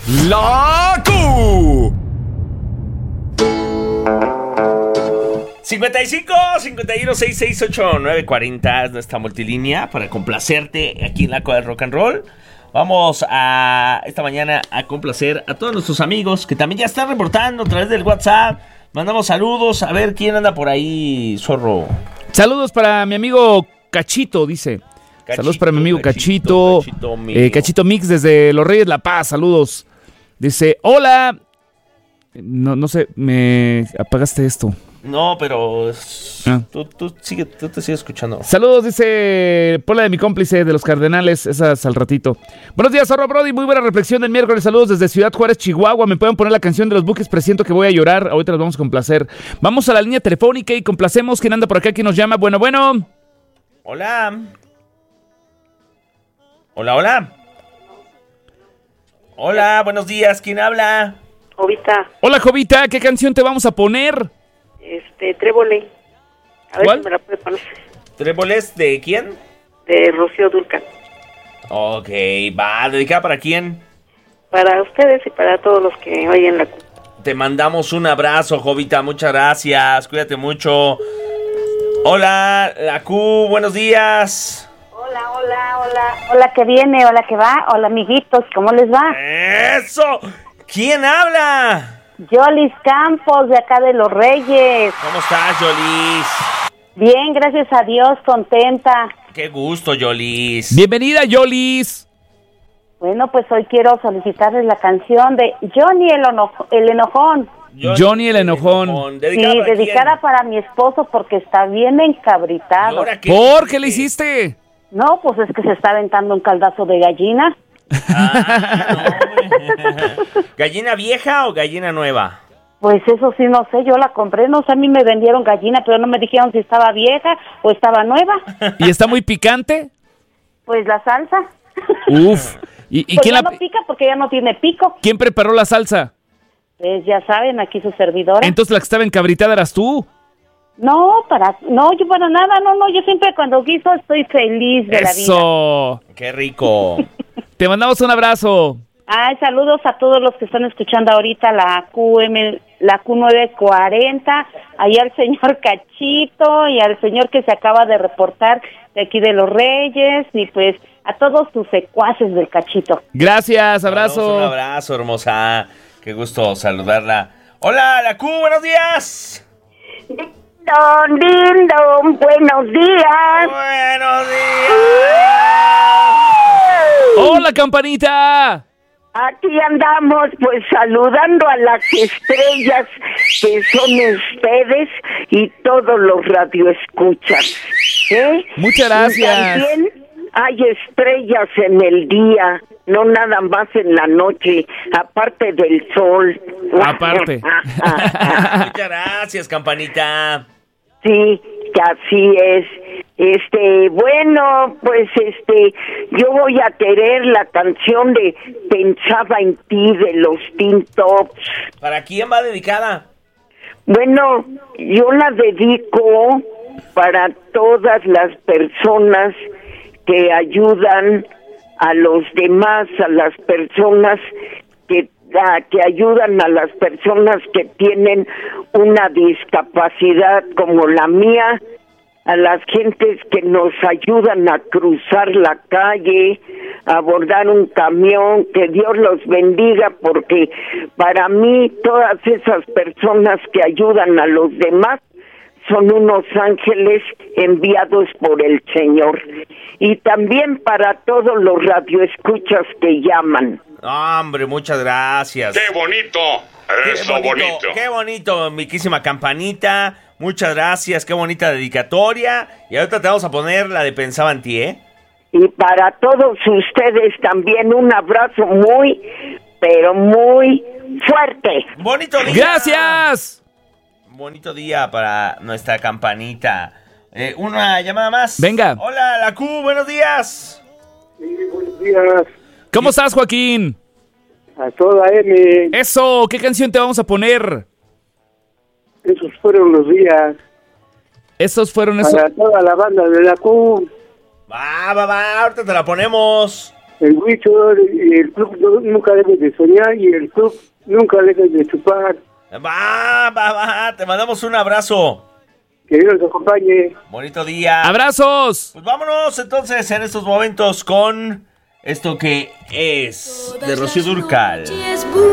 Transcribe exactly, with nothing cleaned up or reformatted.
La Q. cincuenta y cinco, cincuenta y uno, sesenta y seis, ochenta y nueve, cuarenta es nuestra multilínea para complacerte aquí en la Q del Rock and Roll. Vamos a esta mañana a complacer a todos nuestros amigos que también ya están reportando a través del WhatsApp. Mandamos saludos, a ver quién anda por ahí, zorro. Saludos para mi amigo Cachito, dice. Cachito, saludos para mi amigo Cachito. Cachito, Cachito, eh, Cachito Mix desde Los Reyes La Paz, saludos. Dice, hola. No, no sé, me apagaste esto. No, pero ah. tú, tú, sigue, tú te sigues escuchando. Saludos, dice Pola de mi cómplice de los Cardenales, esas al ratito. Buenos días, Zorro Brody, muy buena reflexión del miércoles. Saludos desde Ciudad Juárez, Chihuahua. Me pueden poner la canción de los Buques, presiento que voy a llorar. Ahorita los vamos a complacer. Vamos a la línea telefónica y complacemos. ¿Quién anda por acá? ¿Quién nos llama? Bueno, bueno. Hola. Hola, hola. Hola, buenos días. ¿Quién habla? Jovita. Hola, Jovita. ¿Qué canción te vamos a poner? Este, Trébole. A ver ¿Cuál? si me la puede poner. ¿Tréboles de quién? De Rocío Dúrcal. Ok, va. ¿Dedicada para quién? Para ustedes y para todos los que oyen la Q. Te mandamos un abrazo, Jovita. Muchas gracias. Cuídate mucho. Hola, la Q. Buenos días. Hola, hola, hola. Hola que viene, hola que va. Hola, amiguitos. ¿Cómo les va? ¡Eso! ¿Quién habla? Yolis Campos, de acá de Los Reyes. ¿Cómo estás, Yolis? Bien, gracias a Dios, contenta. Qué gusto, Yolis. Bienvenida, Yolis. Bueno, pues hoy quiero solicitarles la canción de Johnny el, Enojo- el Enojón. Johnny, Johnny el Enojón. enojón. ¿Dedicada sí, para dedicada quién? Para mi esposo porque está bien encabritado. ¿Qué ¿Por qué le hiciste? No, pues es que se está aventando un caldazo de gallina. Ah, no, ¿gallina vieja o gallina nueva? Pues eso sí, no sé, yo la compré, no sé, a mí me vendieron gallina, pero no me dijeron si estaba vieja o estaba nueva. ¿Y está muy picante? Pues la salsa. Uf. ¿Y, y pues quién ya la no pica porque ya no tiene pico. ¿Quién preparó la salsa? Pues ya saben, aquí su servidora. Entonces la que estaba encabritada eras tú. No, para, no, yo para nada, no, no, yo siempre cuando guiso estoy feliz de Eso. la vida. Eso. Qué rico. Te mandamos un abrazo. Ay, saludos a todos los que están escuchando ahorita la Q M, la Q nueve cuarenta, ahí al señor Cachito y al señor que se acaba de reportar de aquí de Los Reyes y pues a todos tus secuaces del Cachito. Gracias, abrazo. Un abrazo, hermosa. Qué gusto saludarla. Hola, la Q, buenos días. Don Dindon, buenos días. Buenos días. Hola, campanita. Aquí andamos pues saludando a las estrellas que son ustedes y todos los radioescuchas. ¿Eh? Muchas gracias. Y también hay estrellas en el día, no nada más en la noche, aparte del sol. Aparte. Muchas gracias, campanita. Sí, que así es. Este, bueno, pues este, yo voy a querer la canción de Pensaba en ti de los Teen Tops. ¿Para quién va dedicada? Bueno, yo la dedico para todas las personas que ayudan a los demás, a las personas que a, que ayudan a las personas que tienen una discapacidad como la mía, a las gentes que nos ayudan a cruzar la calle, a abordar un camión, que Dios los bendiga, porque para mí todas esas personas que ayudan a los demás son unos ángeles enviados por el Señor. Y también para todos los radioescuchas que llaman. Hombre, muchas gracias. ¡Qué bonito! Eso, qué bonito, bonito. Qué bonito, miquísima campanita. Muchas gracias, qué bonita dedicatoria. Y ahorita te vamos a poner la de Pensaba en ti, ¿eh? Y para todos ustedes también un abrazo muy, pero muy fuerte. ¡Bonito día! ¡Gracias! Bonito día para nuestra campanita. Eh, una llamada más. Venga. Hola, la Q, buenos días. Sí, buenos días. ¿Cómo estás, Joaquín? A toda M. Eso, ¿qué canción te vamos a poner? Esos fueron los días. Esos fueron esos. Para toda la banda de la Q. Va, va, va, ahorita te la ponemos. El Huicho, el club no- nunca debe de soñar y el club nunca debe de chupar. Va, va, va, te mandamos un abrazo. Que Dios los acompañe. Bonito día. ¡Abrazos! Pues vámonos entonces en estos momentos con esto que es de Rocío Dúrcal.